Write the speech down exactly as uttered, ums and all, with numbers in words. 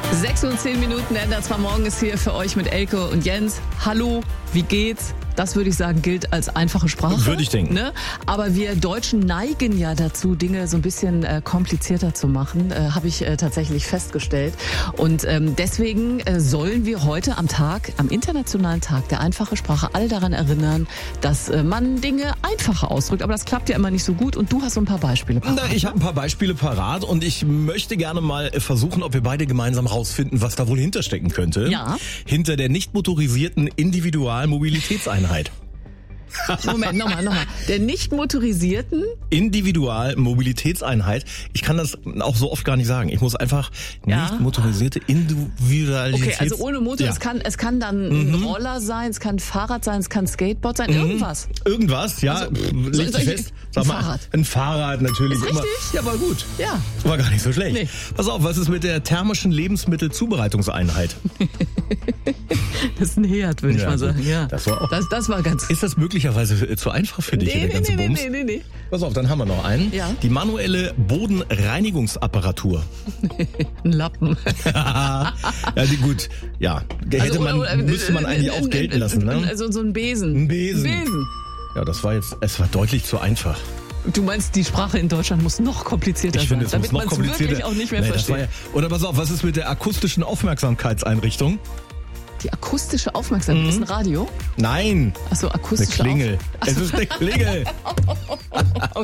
sechs Uhr zehn Minuten, Ender zwar morgen ist hier für euch mit Elke und Jens. Hallo, wie geht's? Das würde ich sagen, gilt als einfache Sprache. Würde ich denken. Ne? Aber wir Deutschen neigen ja dazu, Dinge so ein bisschen äh, komplizierter zu machen, äh, habe ich äh, tatsächlich festgestellt. Und ähm, deswegen äh, sollen wir heute am Tag, am Internationalen Tag der einfachen Sprache, all daran erinnern, dass äh, man Dinge einfacher ausdrückt. Aber das klappt ja immer nicht so gut und du hast so ein paar Beispiele parat. Na, ich habe ein paar Beispiele parat und ich möchte gerne mal versuchen, ob wir beide gemeinsam rausfinden, was da wohl hinterstecken könnte. Ja. Hinter der nicht motorisierten Individualmobilitätseinheit. Moment, nochmal, nochmal. Der nicht motorisierten Individualmobilitätseinheit. Ich kann das auch so oft gar nicht sagen. Ich muss einfach Ja. nicht motorisierte Individualität. Okay, also ohne Motor, Ja. es kann es kann dann ein Mhm. Roller sein, es kann ein Fahrrad sein, es kann ein Skateboard sein, irgendwas. Irgendwas, ja. Also, Pff, soll- leg soll dich ich- fest. ein Sag mal, Fahrrad. Ein Fahrrad natürlich. Ist immer. richtig. Ja, war gut. Ja. War gar nicht so schlecht. Nee. Pass auf, was ist mit der thermischen Lebensmittelzubereitungseinheit? Das ist ein Herd, würde ich Ja, mal so. sagen. Ja. Das war auch- das, das war ganz... Ist das möglicherweise äh, zu einfach für dich, Nee, der nee, ganze nee, Bums? nee, nee, nee, Pass auf, dann haben wir noch einen. Ja. Die manuelle Bodenreinigungsapparatur. Ein Lappen. ja, die, gut. Ja, hätte Also, man, oder- oder- müsste man eigentlich auch gelten lassen, ne? Also so ein Besen. Ein Besen. Ein Besen. Ja, das war jetzt, es war deutlich zu einfach. Du meinst, die Sprache in Deutschland muss noch komplizierter Ich finde, sein, es muss damit noch man es komplizierter. wirklich auch nicht mehr Nee, das war versteht. ja, oder pass auf, was ist mit der akustischen Aufmerksamkeitseinrichtung? Die akustische Aufmerksamkeit ist ein Radio? Nein, Achso, eine akustische Klingel. Auf- Es ist eine Klingel.